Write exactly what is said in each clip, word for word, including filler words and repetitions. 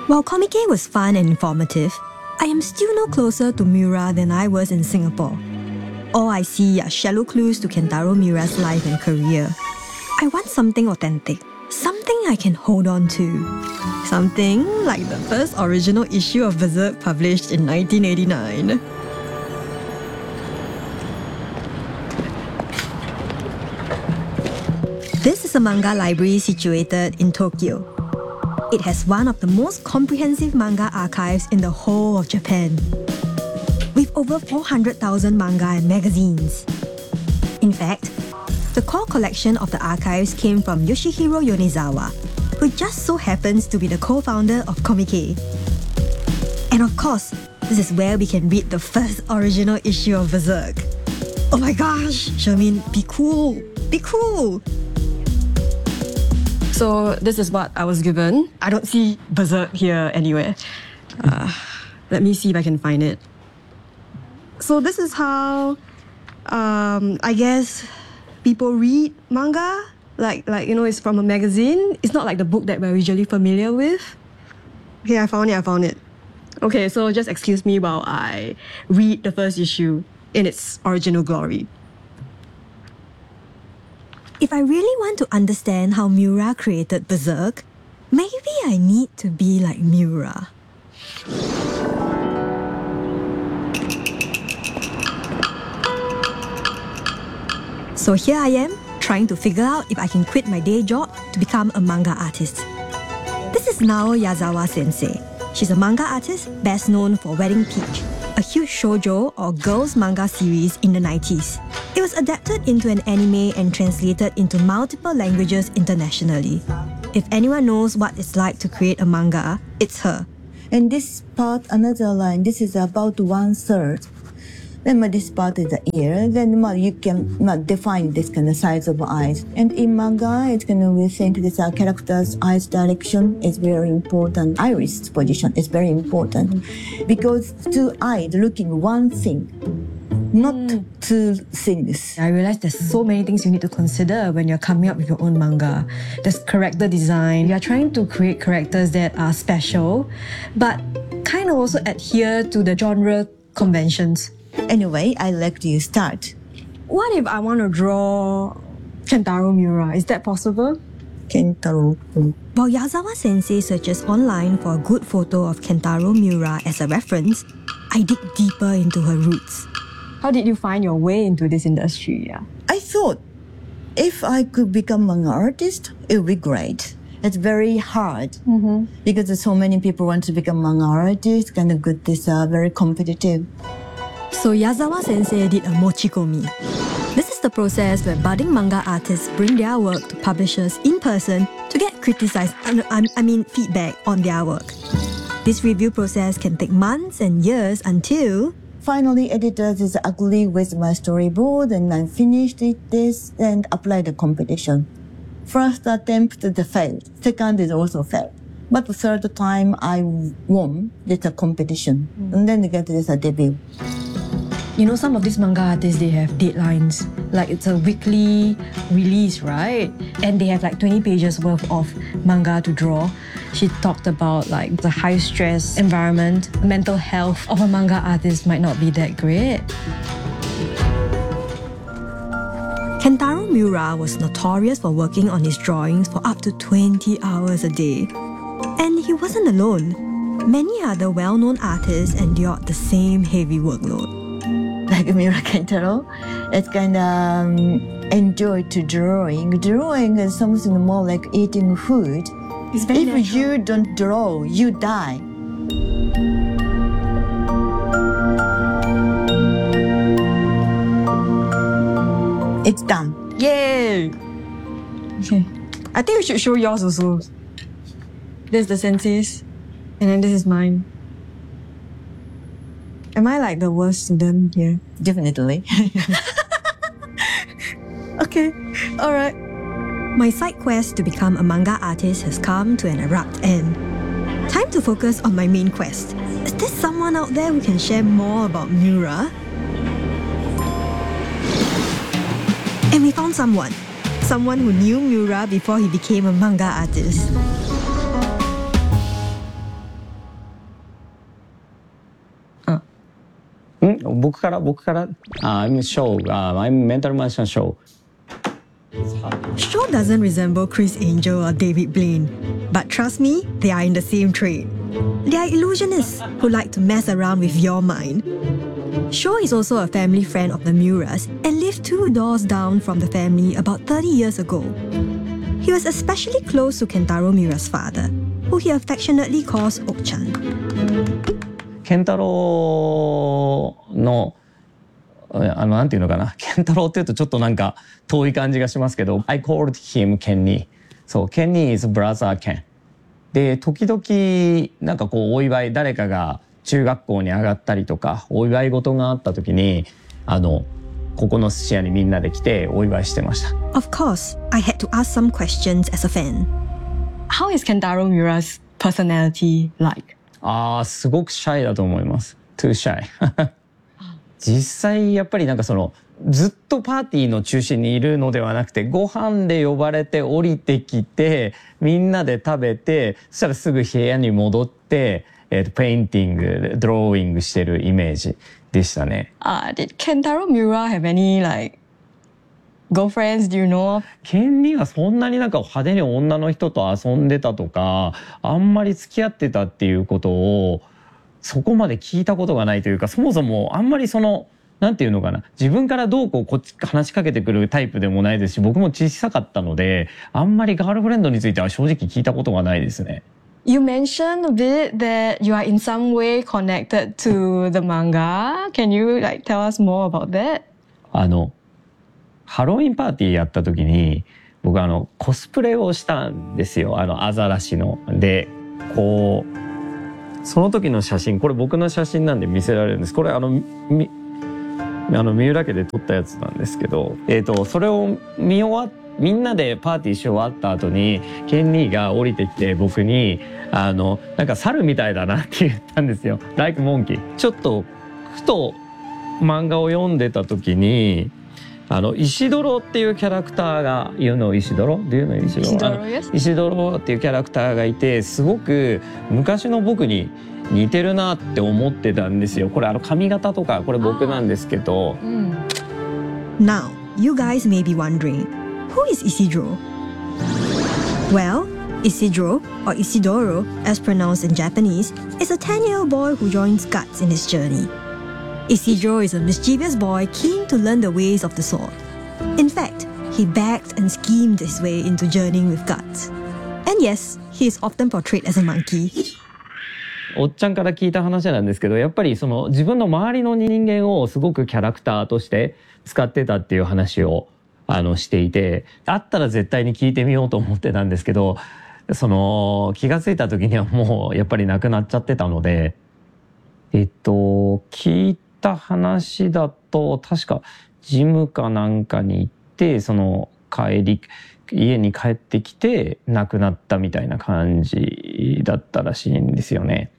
While Comic-Con was fun and informative, I am still no closer to Miura than I was in Singapore. All I see are shallow clues to Kentaro Miura's life and career. I want something authentic, something I can hold on to. Something like the first original issue of Berserk published in nineteen eighty-nine. This is a manga library situated in Tokyo. It has one of the most comprehensive manga archives in the whole of Japan, with over four hundred thousand manga and magazines. In fact, the core collection of the archives came from Yoshihiro Yonezawa, who just so happens to be the co-founder of Comic-Con. And of course, this is where we can read the first original issue of Berserk. Oh my gosh, Shermin, be cool, be cool! So this is what I was given. I don't see Berserk here anywhere. Uh, let me see if I can find it. So this is how, um, I guess, people read manga. Like, like, you know, it's from a magazine. It's not like the book that we're usually familiar with. Okay, I found it, I found it. Okay, so just excuse me while I read the first issue in its original glory. If I really want to understand how Miura created Berserk, maybe I need to be like Miura. So here I am, trying to figure out if I can quit my day job to become a manga artist. This is Nao Yazawa Sensei. She's a manga artist best known for Wedding Peach, a huge shoujo or girls manga series in the nineties. It was adapted into an anime and translated into multiple languages internationally. If anyone knows what it's like to create a manga, it's her. And this part, another line, this is about one third. Then uh, this part is the ear. Then uh, you can uh, define this kind of size of eyes. And in manga, it's kind of we think this uh, character's eyes direction is very important. Iris position is very important because two eyes looking one thing, not mm. two things. I realize there's so many things you need to consider when you're coming up with your own manga. There's character design. You're trying to create characters that are special, but kind of also adhere to the genre conventions. Anyway, I let you start. What if I want to draw Kentaro Miura? Is that possible? Kentaro. While Yazawa Sensei searches online for a good photo of Kentaro Miura as a reference, I dig deeper into her roots. How did you find your way into this industry? Yeah? I thought if I could become an artist, it would be great. It's very hard mm-hmm. because so many people want to become an artist, kind of good, this uh, very competitive. So Yazawa Sensei did a mochikomi. This is the process where budding manga artists bring their work to publishers in person to get criticized, I mean feedback on their work. This review process can take months and years until... Finally, editors is agree with my storyboard and I finished it this and applied the competition. First attempt the failed, second is also failed. But the third time I won this competition mm. and then get this a debut. You know, some of these manga artists, they have deadlines. Like it's a weekly release, right? And they have like twenty pages worth of manga to draw. She talked about like the high stress environment, mental health of a manga artist might not be that great. Kentaro Miura was notorious for working on his drawings for up to twenty hours a day. And he wasn't alone. Many other well-known artists endured the same heavy workload. Like Miura Kentaro, it's kind of um, enjoy to drawing. Drawing is something more like eating food. It's very if natural. you don't draw, you die. It's done. Yay! Okay. I think we should show yours also. This is the sensei's, and then this is mine. Am I like the worst student here? Definitely. Okay, alright. My side quest to become a manga artist has come to an abrupt end. Time to focus on my main quest. Is there someone out there who can share more about Miura? And we found someone. Someone who knew Miura before he became a manga artist. 僕から僕から、uh, I'm Shaw, uh, I'm Mental Mansion Shaw. Shaw doesn't resemble Chris Angel or David Blaine, but trust me, they are in the same trade. They are illusionists who like to mess around with your mind. Shaw is also a family friend of the Miuras and lived two doors down from the family about thirty years ago. He was especially close to Kentaro Miura's father, who he affectionately calls Ok-chan. ケンタロウのあのなんていうのかな、ケンタロウっていうとちょっとなんか遠い感じがしますけど、I called him Kenny. そう、Kenny is brother Ken. で、時々なんかこうお祝い、誰かが中学校に上がったりとか、お祝い事があった時に、あのここの寿司屋にみんなで来てお祝いしてました。 Of course, I had to ask some questions as a fan. How is Kentaro Miura's personality like? ああ、すごくシャイだと思います。Too shy. 実際やっぱりなんかそのずっとパーティーの中心にいるのではなくて、ご飯で呼ばれて降りてきてみんなで食べて、そしたらすぐ部屋に戻って、えー、とペインティング、ドローイングしてるイメージでしたね。 Uh, did Kentaro Miura have any like girlfriends? Do you know? ケンにはそんなになんか派手に女の人と遊んでたとか、あんまり付き合ってたっていうことをそこまで聞いたことがないというか、そもそもあんまりそのなんていうのかな、自分からどうこうこっち話しかけてくるタイプでもないですし、僕も小さかったのであんまりガールフレンドについては正直聞いたことがないですね。 You mentioned a bit that you are in some way connected to the manga. Can you like tell us more about that? あのハロウィンパーティーやった時に僕あのコスプレをしたんですよ。あのアザラシので、こうその時の写真、これ僕の写真なんで見せられるんです。これあのみあの三浦家で撮ったやつなんですけど、えーとそれを見終わっみんなでパーティーし終わった後にケンニーが降りてきて僕にあのなんか猿みたいだなって言ったんですよ。Like monkey。ちょっとふと漫画を読んでた時に、あの石ドロっていうキャラクターが、言うの石ドロっていうの石ドロ、 石ドロ、yes. 石ドロっていうキャラクターがいて、すごく昔の僕に似てるなって思ってたんですよ。これあの髪型とかこれ僕なんですけど。 Now, you guys may be wondering, who is Isidro? Well, Isidro, or Isidoro, as pronounced in Japanese, is a ten-year-old boy who joins Guts in his journey. Isidro is a mischievous boy keen to learn the ways of the sword. In fact, he begged and schemed his way into journeying with Guts. And yes, he is often portrayed as a monkey. おっちゃんから聞いた話なんですけど、やっぱりその自分の周りの人間をすごくキャラクターとして使ってたっていう話をあのしていて、あったら絶対に聞いてみようと思ってたんですけど、その気がついた時にはもうやっぱりなくなっちゃってたので、えっと聞いた話だと確かジムかなんかに行って、その帰り家に帰ってきて亡くなったみたいな感じだったらしいんですよね。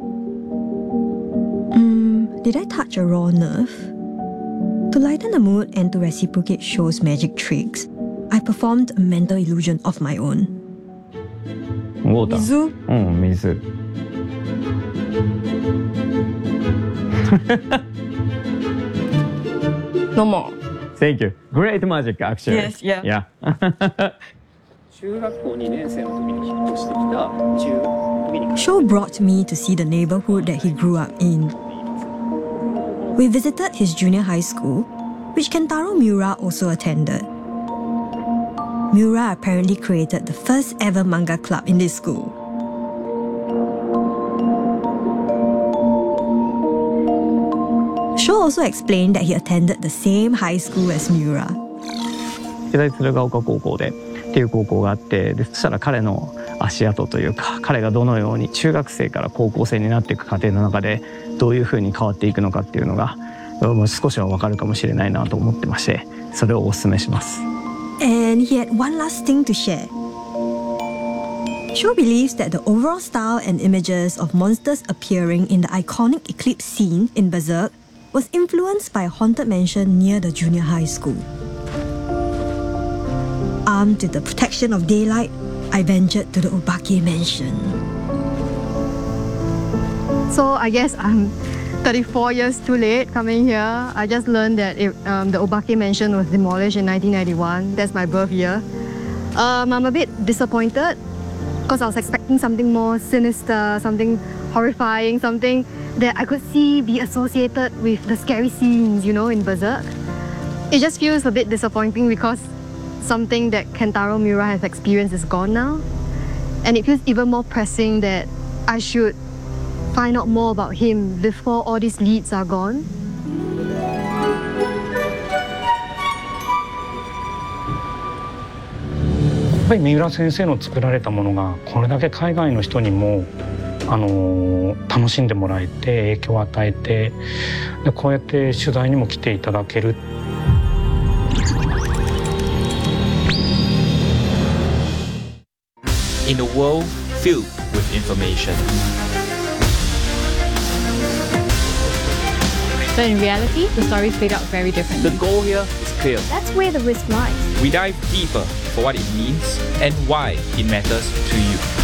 Mm, did I touch a raw nerve? To lighten the mood and to reciprocate Show's magic tricks, I performed a mental illusion of my own. ウォーター。 水？ うん、水。 No more. Thank you. Great magic, actually. Yes, yeah. Yeah. 中学校にねん生の時に引っ越してきた中時に Show brought me to see the neighborhood that he grew up in. We visited his junior high school, which Kentaro Miura also attended. Miura apparently created the first ever manga club in this school. Show also explained that he attended the same high school as Miura. 世代鶴岡高校でっていう高校があって、でそしたら彼の足跡というか、彼がどのように中学生から高校生になっていく過程の中でどういうふうに変わっていくのかっていうのがもう少しは分かるかもしれないなと思ってまして、それをお勧めします。 And he had one last thing to share. Show believes that the overall style and images of monsters appearing in the iconic eclipse scene in Berserk was influenced by a haunted mansion near the junior high school. Armed with the protection of daylight, I ventured to the Obake mansion. So I guess I'm thirty-four years too late coming here. I just learned that it, um, the Obake Mansion was demolished in nineteen ninety-one. That's my birth year. Um, I'm a bit disappointed because I was expecting something more sinister, something horrifying, something that I could see be associated with the scary scenes, you know, in Berserk. It just feels a bit disappointing because something that Kentaro Miura has experienced is gone now. And it feels even more pressing that I should find out more about him before all these leads are gone. やっぱり三浦先生の作られたものがこれだけ海外の人にもあの楽しんでもらえて影響を与えてでこうやって取材にも来ていただける。 In a world filled with information. But in reality, the stories played out very differently. The goal here is clear. That's where the risk lies. We dive deeper for what it means and why it matters to you.